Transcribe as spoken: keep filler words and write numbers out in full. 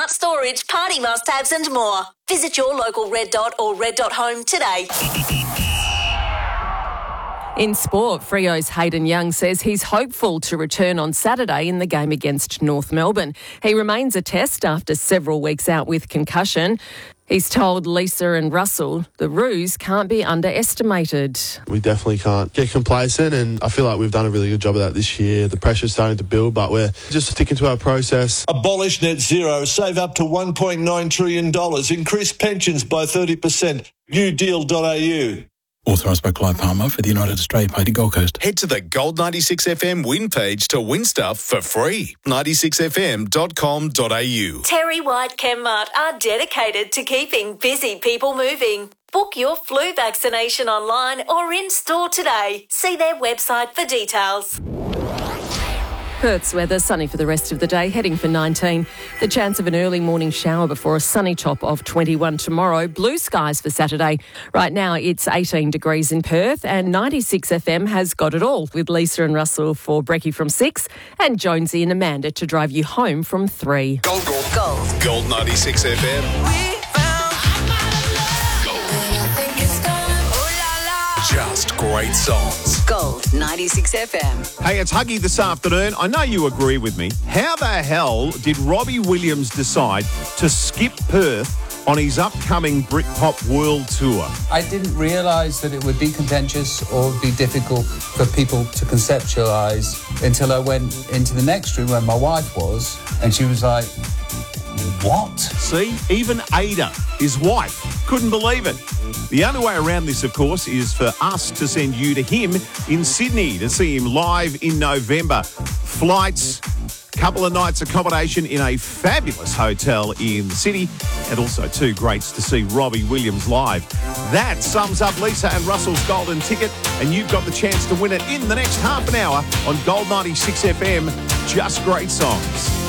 smart storage, party must-haves and more. Visit your local Red Dot or Red Dot Home today. In sport, Freo's Hayden Young says he's hopeful to return on Saturday in the game against North Melbourne. He remains a test after several weeks out with concussion. He's told Lisa and Russell the ruse can't be underestimated. We definitely can't get complacent, and I feel like we've done a really good job of that this year. The pressure's starting to build, but we're just sticking to our process. Abolish net zero, save up to one point nine trillion dollars, increase pensions by thirty percent. new deal dot a u. Authorised by Clive Palmer for the United Australia Party Gold Coast. Head to the Gold ninety-six F M win page to win stuff for free. ninety-six f m dot com dot a u. Terry White Chemmart are dedicated to keeping busy people moving. Book your flu vaccination online or in-store today. See their website for details. Perth's weather, sunny for the rest of the day, heading for nineteen. The chance of an early morning shower before a sunny top of twenty-one tomorrow. Blue skies for Saturday. Right now it's eighteen degrees in Perth, and ninety-six F M has got it all with Lisa and Russell for Brekkie from six and Jonesy and Amanda to drive you home from three. Gold, gold, gold. Gold ninety-six F M. Just great songs. Gold ninety-six F M. Hey, it's Huggy this afternoon. I know you agree with me. How the hell did Robbie Williams decide to skip Perth on his upcoming Britpop World Tour? I didn't realise that it would be contentious or be difficult for people to conceptualise until I went into the next room where my wife was, and she was like, what? See, even Ada, his wife, couldn't believe it. The only way around this, of course, is for us to send you to him in Sydney to see him live in November. Flights, couple of nights accommodation in a fabulous hotel in the city, and also two greats to see Robbie Williams live. That sums up Lisa and Russell's golden ticket, and you've got the chance to win it in the next half an hour on Gold ninety-six F M. Just great songs.